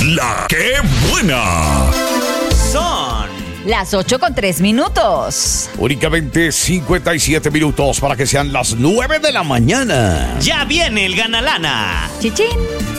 La ¡Qué buena! Son las 8:03. Únicamente 57 minutos para que sean las 9 de la mañana. Ya viene el Ganalana. Chichín.